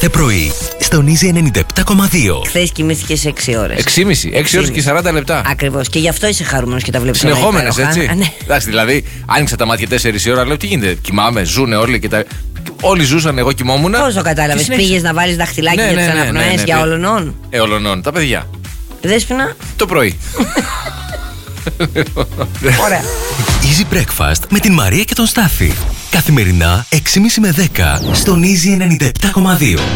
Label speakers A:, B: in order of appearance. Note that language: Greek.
A: κάθε πρωί στον Easy 97,2.
B: Χθες κοιμήθηκες 6 ώρες.
C: 6,5 ώρες και 40 λεπτά.
B: Ακριβώς. Και γι' αυτό είσαι χαρούμενος και τα βλέπεις.
C: Συνεχόμενες, έτσι.
B: Ναι.
C: Εντάξει, δηλαδή, άνοιξα τα μάτια 4 ώρα, λέω τι γίνεται. Κοιμάμαι, ζουνε όλοι και τα. Όλοι ζούσαν, εγώ κοιμόμουν.
B: Πώς το κατάλαβες, πήγες να βάλεις δαχτυλάκι για τις αναπνοές για ολονών.
C: Ολονών, τα παιδιά.
B: Δέσποινα.
C: Το πρωί.
B: Ωραία.
A: Easy Breakfast με την Μαρία και τον Στάφη. Καθημερινά 6.30 με 10 στον Easy 97,2.